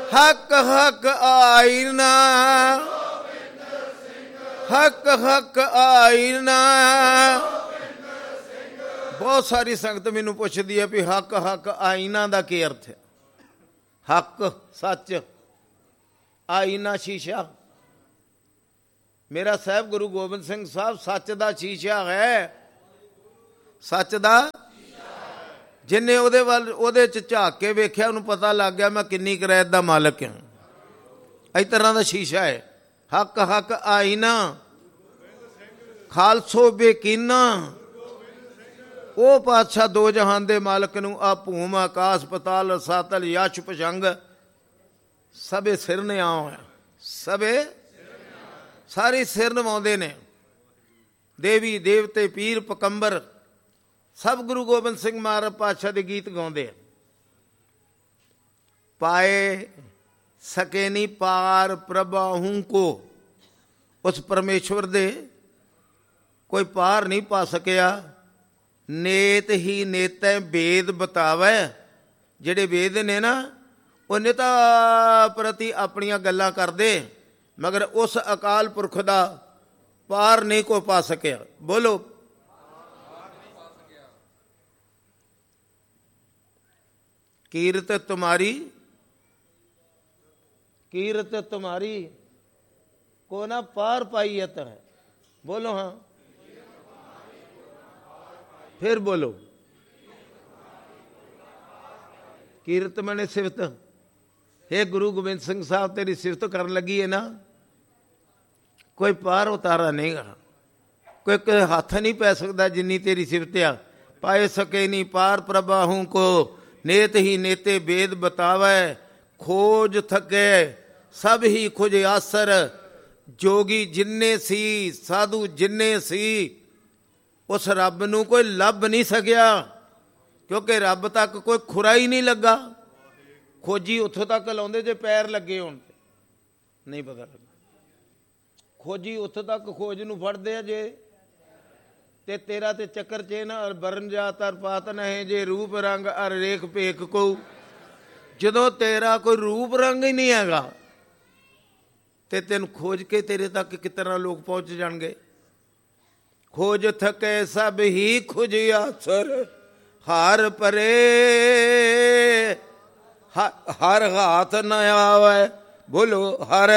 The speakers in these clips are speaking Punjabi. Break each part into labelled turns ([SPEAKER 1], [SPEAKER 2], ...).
[SPEAKER 1] ਹੱਕ ਹੱਕ ਆਈਨਾ, ਹੱਕ ਹੱਕ ਆਈਨਾ। ਬਹੁਤ ਸਾਰੀ ਸੰਗਤ ਮੈਨੂੰ ਪੁੱਛਦੀ ਹੈ ਵੀ ਹੱਕ ਹੱਕ ਆਈਨਾ ਦਾ ਕੀ ਅਰਥ ਹੈ। ਹੱਕ ਸੱਚ, ਆਈਨਾ ਸ਼ੀਸ਼ਾ। ਮੇਰਾ ਸਾਹਿਬ ਗੁਰੂ ਗੋਬਿੰਦ ਸਿੰਘ ਸਾਹਿਬ ਸੱਚ ਦਾ ਸ਼ੀਸ਼ਾ ਹੈ, ਸੱਚ ਦਾ। ਜਿੰਨੇ ਉਹਦੇ ਵੱਲ ਉਹਦੇ 'ਚ ਝਾਕ ਕੇ ਵੇਖਿਆ ਉਹਨੂੰ ਪਤਾ ਲੱਗ ਗਿਆ ਮੈਂ ਕਿੰਨੀ ਕਿਰਾਇਤ ਦਾ ਮਾਲਕ ਹਾਂ। ਇਸ ਤਰ੍ਹਾਂ ਦਾ ਸ਼ੀਸ਼ਾ ਹੈ। ਹੱਕ ਹੱਕ ਆਈਨਾ, ਖਾਲਸੋ ਬੇਕੀਨਾ। ਉਹ ਪਾਤਸ਼ਾਹ ਦੋ ਜਹਾਨ ਦੇ ਮਾਲਕ ਨੂੰ ਆ ਭੂਮ ਆਕਾਸ਼ ਪਤਾਲ ਸਾਤਲ ਯਸ਼ ਭੁਜੰਗ ਸਭੇ ਸਿਰ ਨਿਆਉ ਹੈ। ਸਭੇ ਸਾਰੇ ਸਿਰ ਨਿਵਾਉਂਦੇ ਨੇ। ਦੇਵੀ ਦੇਵਤੇ ਪੀਰ ਪਕੰਬਰ ਸਭ ਗੁਰੂ ਗੋਬਿੰਦ ਸਿੰਘ ਮਹਾਰਾਜ ਪਾਤਸ਼ਾਹ ਦੇ ਗੀਤ ਗਾਉਂਦੇ ਆ। ਪਾਏ ਸਕੇ ਨੀ ਪਾਰ ਪ੍ਰਭਾਹੂ ਕੋ, ਉਸ ਪਰਮੇਸ਼ਵਰ ਦੇ ਕੋਈ ਪਾਰ ਨਹੀਂ ਪਾ ਸਕਿਆ। ਨੇਤ ਹੀ ਨੇਤੈ ਵੇਦ ਬਤਾਵੈ। ਜਿਹੜੇ ਵੇਦ ਨੇ ਨਾ ਉਹ ਨੇਤਾ ਪ੍ਰਤੀ ਆਪਣੀਆਂ ਗੱਲਾਂ ਕਰਦੇ, ਮਗਰ ਉਸ ਅਕਾਲ ਪੁਰਖ ਦਾ ਪਾਰ ਨਹੀਂ ਕੋ ਪਾ ਸਕਿਆ। ਬੋਲੋ, ਕੀਰਤ ਤੁਮਾਰੀ, ਕੀਰਤ ਤੁਮਾਰੀ ਕੋ ਨਾ ਪਾਰ ਪਾਈਅਤ ਹੈ। ਬੋਲੋ ਹਾਂ, ਫਿਰ ਬੋਲੋ। ਕੀਰਤ ਮਨੇ ਸਿਫਤ। हे ਗੁਰੂ ਗੋਬਿੰਦ ਸਿੰਘ ਸਾਹਿਬ ਤੇਰੀ ਸਿਫਤ ਕਰਨ ਲੱਗੀ ਹੈ ਨਾ, ਕੋਈ ਪਾਰ ਉਤਾਰਾ ਨਹੀਂਗਾ, ਕੋਈ ਹੱਥ ਨਹੀਂ ਪੈ ਸਕਦਾ ਜਿੰਨੀ ਤੇਰੀ ਸਿਫਤ ਆ। ਪਾਏ ਸਕੇ ਨਹੀਂ ਪਾਰ ਪ੍ਰਭਾਹੂ ਕੋ, ਨੇਤ ਹੀ ਨੇਤੇ ਵੇਦ ਬਤਾਵੈ। ਖੋਜ ਥਕੇ ਸਭ ਹੀ ਖੁਜ ਆਸਰ। ਜੋਗੀ ਜਿੰਨੇ ਸੀ, ਸਾਧੂ ਜਿੰਨੇ ਸੀ, ਉਸ ਰੱਬ ਨੂੰ ਕੋਈ ਲੱਭ ਨਹੀਂ ਸਕਿਆ, ਕਿਉਂਕਿ ਰੱਬ ਤੱਕ ਕੋਈ ਖੁਰਾ ਹੀ ਨਹੀਂ ਲੱਗਾ। ਖੋਜੀ ਉੱਥੋਂ ਤੱਕ ਲਾਉਂਦੇ ਜੇ ਪੈਰ ਲੱਗੇ ਹੋਣ ਤੇ ਨਹੀਂ ਪਤਾ ਲੱਗਾ। ਖੋਜੀ ਉੱਥੋਂ ਤੱਕ ਖੋਜ ਨੂੰ ਫੜਦੇ ਆ ਜੇ ਤੇ ਤੇਰਾ ਤੇ ਚੱਕਰ ਚੇਨ ਅਰ ਬਰਨ ਜਾਤ ਅਰ ਪਾਤ ਨਹਿ ਜੇ ਰੂਪ ਰੰਗ ਅਰ ਰੇਖ ਭੇਖ ਕੋ। ਜਦੋਂ ਤੇਰਾ ਕੋਈ ਰੂਪ ਰੰਗ ਹੀ ਨਹੀਂ ਹੈਗਾ ਤੇ ਤੈਨੂੰ ਖੋਜ ਕੇ ਤੇਰੇ ਤੱਕ ਕਿਸ ਤਰ੍ਹਾਂ ਲੋਕ ਪਹੁੰਚ ਜਾਣਗੇ। ਖੋਜ ਥਕੇ ਸਭ ਹੀ ਖੁਜ ਆਸਰ। ਹਰ ਪਰੇ ਹਰ ਹਾਥ ਨ ਆਵੈ। ਬੋਲੋ, ਹਰ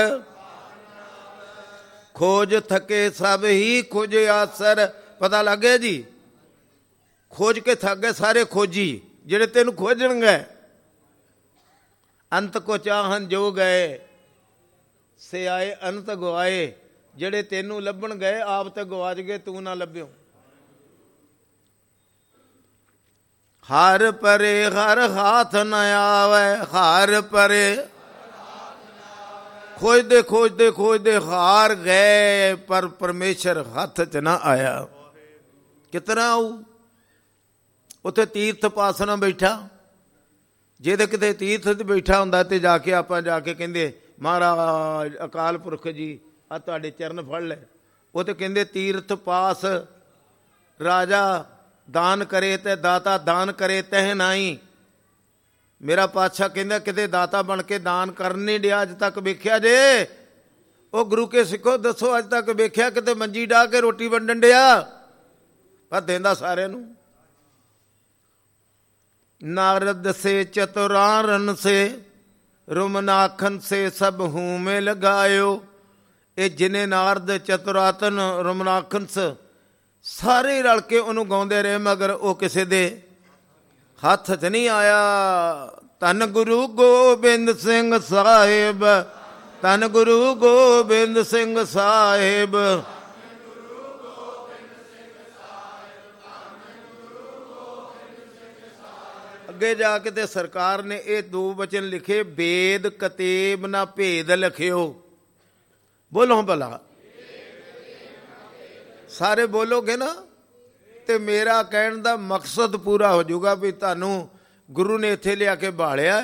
[SPEAKER 1] ਖੋਜ ਥਕੇ ਸਭ ਹੀ ਖੁਜ ਆਸਰ। ਪਤਾ ਲੱਗ ਗਿਆ ਜੀ, ਖੋਜ ਕੇ ਥੱਕ ਗਏ ਸਾਰੇ ਖੋਜੀ ਜਿਹੜੇ ਤੈਨੂੰ ਖੋਜਣਗੇ। ਅੰਤ ਕੋ ਚਾਹਨ ਜੋ ਗਏ ਸੇ ਆਏ ਅੰਤ ਗਵਾਏ। ਜਿਹੜੇ ਤੈਨੂੰ ਲੱਭਣ ਗਏ ਆਪ ਤੇ ਗਵਾਚ ਗਏ, ਤੂੰ ਨਾ ਲੱਭਿਓ। ਹਰ ਪਰੇ ਹਰ ਹਾਥ ਨ ਆਵੈ। ਹਰ ਪਰੇ ਖੋਜਦੇ ਖੋਜਦੇ ਖੋਜਦੇ ਹਾਰ ਗਏ, ਪਰ ਪਰਮੇਸ਼ਰ ਹੱਥ 'ਚ ਨਾ ਆਇਆ। ਕਿਤਨਾ ਆਊ? ਉੱਥੇ ਤੀਰਥ ਪਾਸਨਾ ਬੈਠਾ। ਜੇ ਤਾਂ ਕਿਤੇ ਤੀਰਥ 'ਤੇ ਬੈਠਾ ਹੁੰਦਾ ਤੇ ਜਾ ਕੇ ਆਪਾਂ ਜਾ ਕੇ ਕਹਿੰਦੇ ਮਹਾਰਾਜ ਅਕਾਲ ਪੁਰਖ ਜੀ ਆ ਤੁਹਾਡੇ ਚਰਨ ਫੜ ਲੈ। ਉਹ ਤੇ ਕਹਿੰਦੇ ਤੀਰਥ ਪਾਸ ਰਾਜਾ ਦਾਨ ਕਰੇ ਤੇ ਦਾਤਾ ਦਾਨ ਕਰੇ ਤਹਿ ਨਾਈ। ਮੇਰਾ ਪਾਤਸ਼ਾਹ ਕਹਿੰਦਾ ਕਿਤੇ ਦਾਤਾ ਬਣ ਕੇ ਦਾਨ ਕਰਨ ਨਹੀਂ ਡਿਆ ਅੱਜ ਤੱਕ ਵੇਖਿਆ ਜੇ। ਉਹ ਗੁਰੂ ਕੇ ਸਿੱਖੋ ਦੱਸੋ ਅੱਜ ਤੱਕ ਵੇਖਿਆ ਕਿਤੇ ਮੰਜੀ ਡਾਹ ਕੇ ਰੋਟੀ ਵੰਡਣ ਡਿਆ? ਪਰ ਦਿੰਦਾ ਸਾਰਿਆਂ ਨੂੰ। ਨਾਰਦ ਸੇ ਚਤੁਰਾਰਨ ਸੇ ਰੁਮਨਾਖਨ ਸੇ ਸਭ ਹੂਮੇ ਲਗਾਇਓ। ਇਹ ਜਿਨੇ ਨਾਰਦ ਚਤੁਰਾਤਨ ਰੁਮਨਾਖਨਸ ਸਾਰੇ ਰਲ ਕੇ ਉਹਨੂੰ ਗਾਉਂਦੇ ਰਹੇ, ਮਗਰ ਉਹ ਕਿਸੇ ਦੇ ਹੱਥ 'ਚ ਨਹੀਂ ਆਇਆ। ਧੰਨ ਗੁਰੂ ਗੋਬਿੰਦ ਸਿੰਘ ਸਾਹਿਬ, ਧੰਨ ਗੁਰੂ ਗੋਬਿੰਦ ਸਿੰਘ ਸਾਹਿਬ। ਅੱਗੇ ਜਾ ਕੇ ਤੇ ਸਰਕਾਰ ਨੇ ਇਹ ਦੋ ਬਚਨ ਲਿਖੇ, ਵੇਦ ਕਤੇਬ ਨਾ ਭੇਦ ਲਿਖਿਓ। ਬੋਲੋ ਭਲਾ, ਸਾਰੇ ਬੋਲੋਗੇ ਨਾ ਤੇ ਮੇਰਾ ਕਹਿਣ ਦਾ ਮਕਸਦ ਪੂਰਾ ਹੋ ਜਾਊਗਾ ਵੀ ਤੁਹਾਨੂੰ ਗੁਰੂ ਨੇ ਇੱਥੇ ਲਿਆ ਕੇ ਬਾਲਿਆ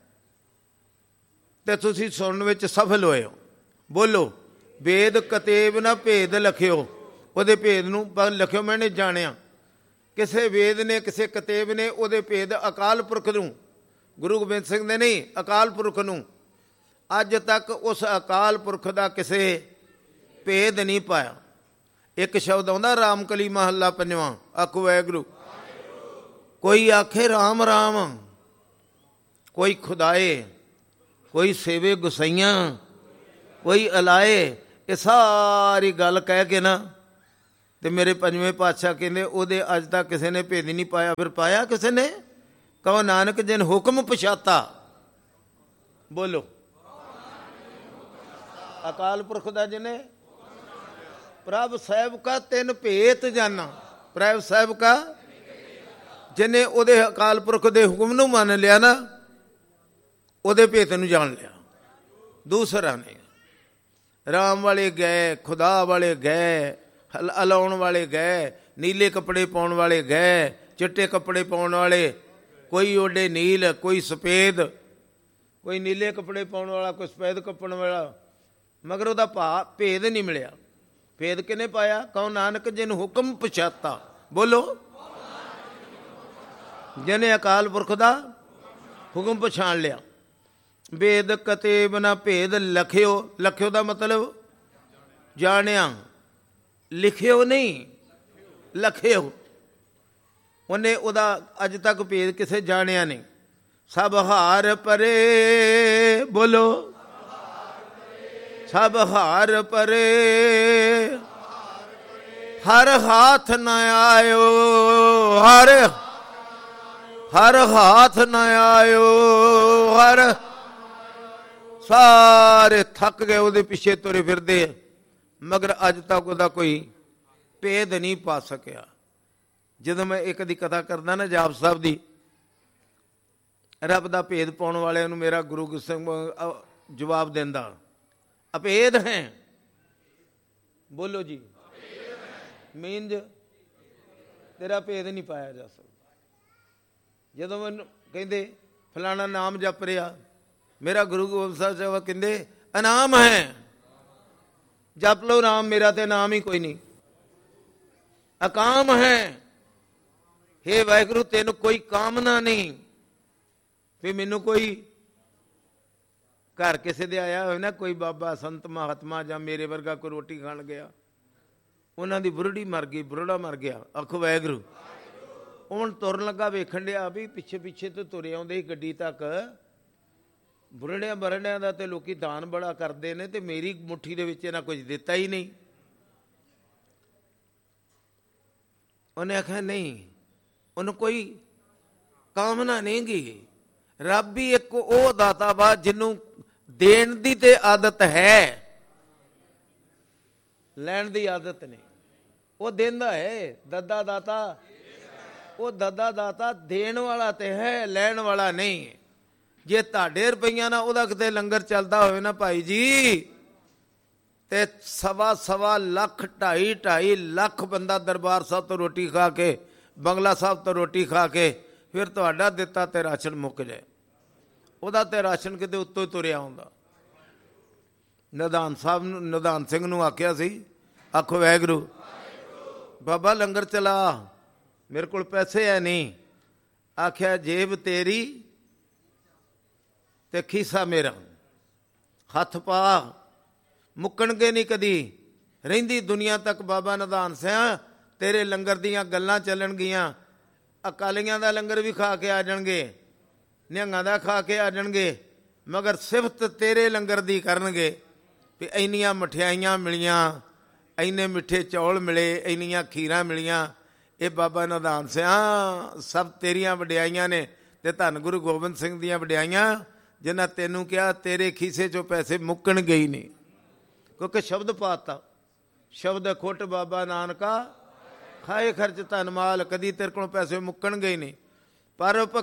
[SPEAKER 1] ਤੇ ਤੁਸੀਂ ਸੁਣਨ ਵਿੱਚ ਸਫਲ ਹੋਏ ਹੋ। ਬੋਲੋ, ਵੇਦ ਕਤੇਬ ਨਾ ਭੇਦ ਲਿਖਿਓ। ਉਹਦੇ ਭੇਦ ਨੂੰ ਲਿਖਿਓ ਮੈਂ ਨਹੀਂ ਜਾਣਿਆ। ਕਿਸੇ ਵੇਦ ਨੇ ਕਿਸੇ ਕਤੇਬ ਨੇ ਉਹਦੇ ਭੇਦ ਅਕਾਲ ਪੁਰਖ ਨੂੰ, ਗੁਰੂ ਗੋਬਿੰਦ ਸਿੰਘ ਦੇ ਨਹੀਂ, ਅਕਾਲ ਪੁਰਖ ਨੂੰ ਅੱਜ ਤੱਕ ਉਸ ਅਕਾਲ ਪੁਰਖ ਦਾ ਕਿਸੇ ਭੇਦ ਨਹੀਂ ਪਾਇਆ। ਇੱਕ ਸ਼ਬਦ ਆਉਂਦਾ ਰਾਮਕਲੀ ਮਹੱਲਾ ਪੰਜਵਾਂ, ਆਖੋ ਵਾਹਿਗੁਰੂ। ਕੋਈ ਆਖੇ ਰਾਮ ਰਾਮ, ਕੋਈ ਖੁਦਾਏ, ਕੋਈ ਸੇਵੇ ਗੁਸਾਈਆਂ, ਕੋਈ ਅਲਾਏ। ਇਹ ਸਾਰੀ ਗੱਲ ਕਹਿ ਕੇ ਨਾ ਤੇ ਮੇਰੇ ਪੰਜਵੇਂ ਪਾਤਸ਼ਾਹ ਕਹਿੰਦੇ ਉਹਦੇ ਅੱਜ ਤੱਕ ਕਿਸੇ ਨੇ ਭੇਦ ਹੀ ਨਹੀਂ ਪਾਇਆ। ਫਿਰ ਪਾਇਆ ਕਿਸੇ ਨੇ? ਕਹੋ ਨਾਨਕ ਜਿਨ ਹੁਕਮ ਪਛਾਤਾ। ਬੋਲੋ, ਅਕਾਲ ਪੁਰਖ ਦਾ ਜਿਹਨੇ ਪ੍ਰਭ ਸਾਹਿਬ ਕਾ ਤਿੰਨ ਭੇਤ ਜਾਨਾ। ਪ੍ਰਭ ਸਾਹਿਬ ਕਾ ਜਿਹਨੇ ਉਹਦੇ ਅਕਾਲ ਪੁਰਖ ਦੇ ਹੁਕਮ ਨੂੰ ਮੰਨ ਲਿਆ ਨਾ, ਉਹਦੇ ਭੇਤ ਨੂੰ ਜਾਣ ਲਿਆ। ਦੂਸਰਾ ਨੇ ਰਾਮ ਵਾਲੇ ਗਏ, ਖੁਦਾ ਵਾਲੇ ਗਏ, ਅਲਾਉਣ ਵਾਲੇ ਗਏ, ਨੀਲੇ ਕੱਪੜੇ ਪਾਉਣ ਵਾਲੇ ਗਏ, ਚਿੱਟੇ ਕੱਪੜੇ ਪਾਉਣ ਵਾਲੇ, ਕੋਈ ਓਡੇ ਨੀਲ, ਕੋਈ ਸਫੇਦ, ਕੋਈ ਨੀਲੇ ਕੱਪੜੇ ਪਾਉਣ ਵਾਲਾ, ਕੋਈ ਸਫੇਦ ਕੱਪਣ ਵਾਲਾ, ਮਗਰ ਉਹਦਾ ਭੇਦ ਨਹੀਂ ਮਿਲਿਆ। ਭੇਦ ਕਿਹਨੇ ਪਾਇਆ? ਕਹੋ ਨਾਨਕ ਜਿਨ ਹੁਕਮ ਪਛਾਤਾ। ਬੋਲੋ, ਜਿਹਨੇ ਅਕਾਲ ਪੁਰਖ ਦਾ ਹੁਕਮ ਪਛਾਣ ਲਿਆ। ਵੇਦ ਕਤੇਬ ਨਾ ਭੇਦ ਲਖਿਓ। ਲਖਿਓ ਦਾ ਮਤਲਬ ਜਾਣਿਆ, ਲਿਖਿਓ ਨਹੀਂ, ਲਖਿਓ। ਉਹਨੇ ਉਹਦਾ ਅੱਜ ਤੱਕ ਭੇਦ ਕਿਸੇ ਜਾਣਿਆ ਨਹੀਂ। ਸਭ ਹਾਰ ਪਰੇ। ਬੋਲੋ, ਸਭ ਹਾਰ ਪਰੇ, ਹਰ ਹਾਥ ਨ ਆਇਓ। ਹਰ ਹਾਥ ਨ ਆਇਓ। ਹਰ ਸਾਰੇ ਥੱਕ ਗਏ, ਉਹਦੇ ਪਿੱਛੇ ਤੁਰੇ ਫਿਰਦੇ, ਮਗਰ ਅੱਜ ਤੱਕ ਉਹਦਾ ਕੋਈ ਭੇਦ ਨਹੀਂ ਪਾ ਸਕਿਆ। ਜਦੋਂ ਮੈਂ ਇੱਕ ਦੀ ਕਥਾ ਕਰਦਾ ਨਾ ਜਾਪ ਸਾਹਿਬ ਦੀ, ਰੱਬ ਦਾ ਭੇਦ ਪਾਉਣ ਵਾਲਿਆਂ ਨੂੰ ਮੇਰਾ ਗੁਰੂ ਸਿੰਘ ਜਵਾਬ ਦਿੰਦਾ, ਅਭੇਦ ਹੈ। ਬੋਲੋ ਜੀ, ਮੀਨਜ ਤੇਰਾ ਭੇਦ ਨਹੀਂ ਪਾਇਆ ਜਾ ਸਕਦਾ। ਜਦੋਂ ਮੈਨੂੰ ਕਹਿੰਦੇ ਫਲਾਣਾ ਨਾਮ ਜਪ ਰਿਹਾ, ਮੇਰਾ ਗੁਰੂ ਗੋਬਿੰਦ ਸਾਹਿਬ ਕਹਿੰਦੇ ਅਨਾਮ ਹੈ, ਜਪ ਲਓ ਨਾਮ, ਮੇਰਾ ਤੇ ਨਾਮ ਹੀ ਕੋਈ ਨਹੀਂ। ਅਕਾਮ ਹੈ, ਹੇ ਵਾਹਿਗੁਰੂ ਤੈਨੂੰ ਕੋਈ ਕਾਮਨਾ ਨਹੀਂ ਵੀ ਮੈਨੂੰ ਕੋਈ ਘਰ ਕਿਸੇ ਦੇ ਆਇਆ ਹੋਵੇ ਨਾ, ਕੋਈ ਬਾਬਾ ਸੰਤ ਮਹਾਤਮਾ ਜਾਂ ਮੇਰੇ ਵਰਗਾ ਕੋਈ ਰੋਟੀ ਖਾਣ ਗਿਆ, ਉਹਨਾਂ ਦੀ ਬੁਰੜੀ ਮਰ ਗਈ, ਬੁਰੜਾ ਮਰ ਗਿਆ, ਆਖੋ ਵਾਹਿਗੁਰੂ। ਹੁਣ ਤੁਰਨ ਲੱਗਾ, ਵੇਖਣ ਡਿਆ ਵੀ ਪਿੱਛੇ ਪਿੱਛੇ ਤੋਂ ਤੁਰੇ ਆਉਂਦੇ ਗੱਡੀ ਤੱਕ, ਬੁਰੜਿਆਂ ਬਰੜਿਆਂ ਦਾ ਤੇ ਲੋਕੀ ਦਾਨ ਬੜਾ ਕਰਦੇ ਨੇ, ਤੇ ਮੇਰੀ ਮੁੱਠੀ ਦੇ ਵਿੱਚ ਇਹਨਾਂ ਕੁਝ ਦਿੱਤਾ ਹੀ ਨਹੀਂ। ਉਹਨੇ ਆਖਿਆ ਨਹੀਂ, ਉਹਨੂੰ ਕੋਈ ਕਾਮਨਾ ਨਹੀਂ ਗੀ। ਰੱਬ ਹੀ ਇੱਕ ਉਹ ਦਾਤਾ ਵਾ ਜਿਹਨੂੰ ਦੇਣ ਦੀ ਤੇ ਆਦਤ ਹੈ, ਲੈਣ ਦੀ ਆਦਤ ਨਹੀਂ। ਉਹ ਦਿੰਦਾ ਹੈ, ਦੱਦਾ ਦਾਤਾ। ਉਹ ਦੱਦਾ ਦਾਤਾ ਦੇਣ ਵਾਲਾ ਤੇ ਹੈ, ਲੈਣ ਵਾਲਾ ਨਹੀਂ। ਜੇ ਤੁਹਾਡੇ ਰੁਪਈਆਂ ਨਾਲ ਉਹਦਾ ਕਿਤੇ ਲੰਗਰ ਚੱਲਦਾ ਹੋਵੇ ਨਾ ਭਾਈ ਜੀ, ਤੇ 1.25 ਲੱਖ 2.5 ਲੱਖ ਬੰਦਾ ਦਰਬਾਰ ਸਾਹਿਬ ਤੋਂ ਰੋਟੀ ਖਾ ਕੇ, ਬੰਗਲਾ ਸਾਹਿਬ ਤੋਂ ਰੋਟੀ ਖਾ ਕੇ, ਫਿਰ ਤੁਹਾਡਾ ਦਿੱਤਾ ਤੇ ਰਾਸ਼ਨ ਮੁੱਕ ਜਾਏ, ਉਹਦਾ ਤੇ ਰਾਸ਼ਨ ਕਿਤੇ ਉੱਤੋਂ ਹੀ ਤੁਰਿਆ ਹੁੰਦਾ। ਨਿਧਾਨ ਸਾਹਿਬ ਨੂੰ, ਨਿਧਾਨ ਸਿੰਘ ਨੂੰ ਆਖਿਆ ਸੀ, ਆਖੋ ਵਾਹਿਗੁਰੂ, ਬਾਬਾ ਲੰਗਰ ਚਲਾ, ਮੇਰੇ ਕੋਲ ਪੈਸੇ ਹੈ ਨਹੀਂ। ਆਖਿਆ ਜੇਬ ਤੇਰੀ ਤੇ ਖੀਸਾ ਮੇਰਾ, ਹੱਥ ਪਾ, ਮੁੱਕਣਗੇ ਨਹੀਂ ਕਦੀ। ਰਹਿੰਦੀ ਦੁਨੀਆ ਤੱਕ ਬਾਬਾ ਨਿਧਾਨ ਸਿੰਘ ਤੇਰੇ ਲੰਗਰ ਦੀਆਂ ਗੱਲਾਂ ਚੱਲਣਗੀਆਂ। ਅਕਾਲੀਆਂ ਦਾ ਲੰਗਰ ਵੀ ਖਾ ਕੇ ਆ ਜਾਣਗੇ, ਨਿਹੰਗਾਂ ਦਾ ਖਾ ਕੇ ਆ ਜਾਣਗੇ, ਮਗਰ ਸਿਫਤ ਤੇਰੇ ਲੰਗਰ ਦੀ ਕਰਨਗੇ ਵੀ ਇੰਨੀਆਂ ਮਠਿਆਈਆਂ ਮਿਲੀਆਂ, ਇੰਨੇ ਮਿੱਠੇ ਚੌਲ ਮਿਲੇ, ਇੰਨੀਆਂ ਖੀਰਾਂ ਮਿਲੀਆਂ। ਇਹ ਬਾਬਾ ਨਿਧਾਨ ਸਿੰਘ ਸਭ ਤੇਰੀਆਂ ਵਡਿਆਈਆਂ ਨੇ, ਤੇ ਧੰਨ ਗੁਰੂ ਗੋਬਿੰਦ ਸਿੰਘ ਦੀਆਂ ਵਡਿਆਈਆਂ, ਜਿਨ੍ਹਾਂ ਤੈਨੂੰ ਕਿਹਾ ਤੇਰੇ ਖੀਸੇ 'ਚੋਂ ਪੈਸੇ ਮੁੱਕਣਗੇ ਹੀ ਨਹੀਂ। ਕਿਉਂਕਿ ਸ਼ਬਦ ਪਾਤਾ, ਸ਼ਬਦ ਖੁੱਟ ਬਾਬਾ ਨਾਨਕਾ, ਖਾਏ ਖਰਚ ਧਨ ਮਾਲ, ਕਦੀ ਤੇਰੇ ਕੋਲੋਂ ਪੈਸੇ ਮੁੱਕਣਗੇ ਹੀ ਨਹੀਂ। ਪਰਉਪਕਾਰ